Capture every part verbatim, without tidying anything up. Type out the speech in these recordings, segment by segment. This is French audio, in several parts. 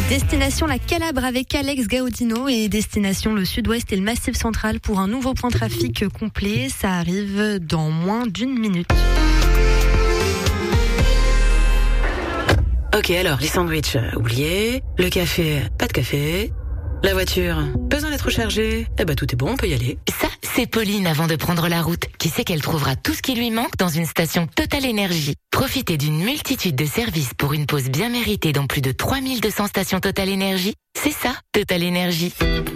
Destination la Calabre avec Alex Gaudino et destination le Sud-Ouest et le Massif Central pour un nouveau point de trafic complet. Ça arrive dans moins d'une minute. Ok, alors, les sandwichs, euh, oubliés. Le café, pas de café. La voiture, besoin d'être rechargée. Eh ben, tout est bon, on peut y aller. Ça, c'est Pauline avant de prendre la route, qui sait qu'elle trouvera tout ce qui lui manque dans une station Total Énergie. Profitez d'une multitude de services pour une pause bien méritée dans plus de trois mille deux cents stations Total Énergie. C'est ça, Total Énergie.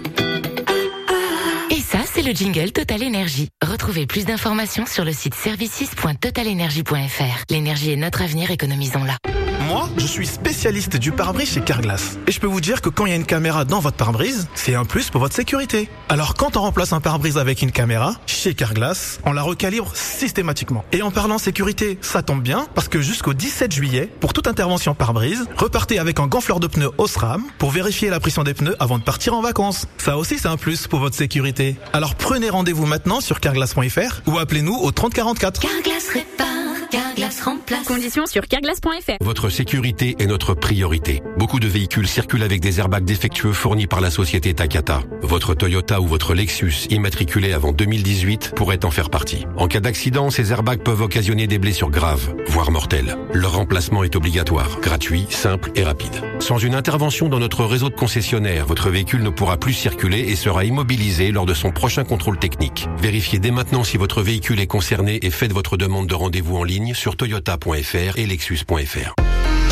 Et ça, c'est le jingle Total Énergie. Retrouvez plus d'informations sur le site services point total energy point f r. L'énergie est notre avenir, économisons-la. Moi, je suis spécialiste du pare-brise chez Carglass. Et je peux vous dire que quand il y a une caméra dans votre pare-brise, c'est un plus pour votre sécurité. Alors quand on remplace un pare-brise avec une caméra, chez Carglass, on la recalibre systématiquement. Et en parlant sécurité, ça tombe bien, parce que jusqu'au dix-sept juillet, pour toute intervention pare-brise, repartez avec un gonfleur de pneus Osram pour vérifier la pression des pneus avant de partir en vacances. Ça aussi, c'est un plus pour votre sécurité. Alors prenez rendez-vous maintenant sur carglass point f r ou appelez-nous au trente quarante-quatre. Carglass répare, Carglass remplace. Conditions sur carglass point f r. Votre sécurité est notre priorité. Beaucoup de véhicules circulent avec des airbags défectueux fournis par la société Takata. Votre Toyota ou votre Lexus immatriculé avant deux mille dix-huit pourrait en faire partie. En cas d'accident, ces airbags peuvent occasionner des blessures graves, voire mortelles. Leur remplacement est obligatoire, gratuit, simple et rapide. Sans une intervention dans notre réseau de concessionnaires, votre véhicule ne pourra plus circuler et sera immobilisé lors de son prochain contrôle technique. Vérifiez dès maintenant si votre véhicule est concerné et faites votre demande de rendez-vous en ligne sur toyota point f r et lexus point f r.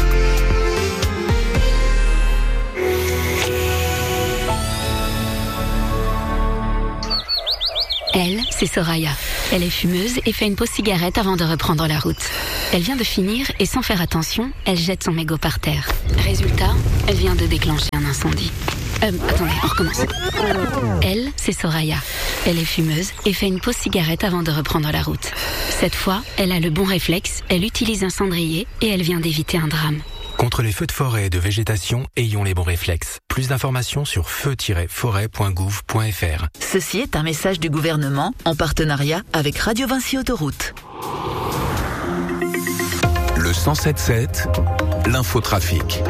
Elle, c'est Soraya. Elle est fumeuse et fait une pause cigarette avant de reprendre la route. Elle vient de finir et sans faire attention, elle jette son mégot par terre. Résultat, elle vient de déclencher un incendie. Euh, attendez, on recommence. Elle, c'est Soraya. Elle est fumeuse et fait une pause cigarette avant de reprendre la route. Cette fois, elle a le bon réflexe, elle utilise un cendrier et elle vient d'éviter un drame. Contre les feux de forêt et de végétation, ayons les bons réflexes. Plus d'informations sur feu tiret forêt point gouv point f r. Ceci est un message du gouvernement en partenariat avec Radio Vinci Autoroute. Le cent sept sept, l'infotrafic.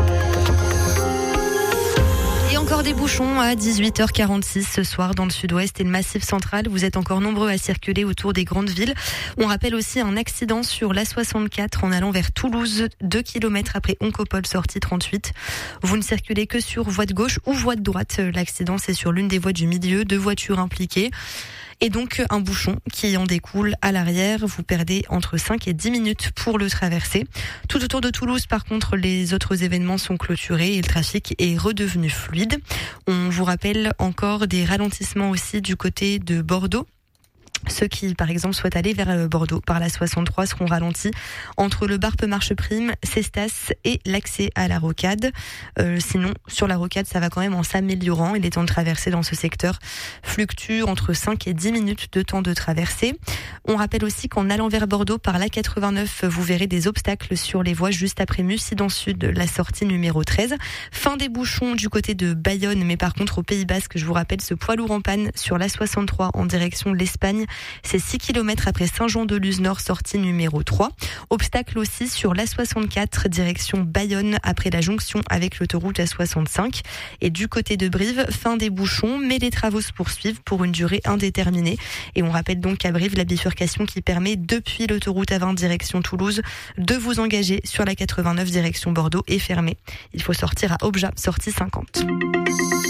Et encore des bouchons à dix-huit heures quarante-six ce soir dans le Sud-Ouest et le Massif Central. Vous êtes encore nombreux à circuler autour des grandes villes. On rappelle aussi un accident sur l'A soixante-quatre en allant vers Toulouse, deux kilomètres après Oncopole, sortie trente-huit. Vous ne circulez que sur voie de gauche ou voie de droite. L'accident, c'est sur l'une des voies du milieu, deux voitures impliquées. Et donc un bouchon qui en découle à l'arrière. Vous perdez entre cinq et dix minutes pour le traverser. Tout autour de Toulouse, par contre, les autres événements sont clôturés et le trafic est redevenu fluide. On vous rappelle encore des ralentissements aussi du côté de Bordeaux. Ceux qui, par exemple, souhaitent aller vers Bordeaux par la soixante-trois seront ralentis entre le Barpe-Marche-Prime, Cestas et l'accès à la Rocade. Euh, sinon, sur la Rocade, ça va quand même en s'améliorant et les temps de traversée dans ce secteur fluctuent entre cinq et dix minutes de temps de traversée. On rappelle aussi qu'en allant vers Bordeaux par la quatre-vingt-neuf, vous verrez des obstacles sur les voies juste après Mussy dans le sud, la sortie numéro treize. Fin des bouchons du côté de Bayonne, mais par contre au Pays Basque, je vous rappelle ce poids lourd en panne sur la soixante-trois en direction de l'Espagne. C'est six kilomètres après Saint-Jean-de-Luz Nord, sortie numéro trois. Obstacle aussi sur l'A soixante-quatre, direction Bayonne, après la jonction avec l'autoroute A soixante-cinq. Et du côté de Brive, fin des bouchons, mais les travaux se poursuivent pour une durée indéterminée. Et on rappelle donc qu'à Brive, la bifurcation qui permet depuis l'autoroute A vingt direction Toulouse de vous engager sur la quatre-vingt-neuf direction Bordeaux est fermée. Il faut sortir à Objat, sortie cinquante.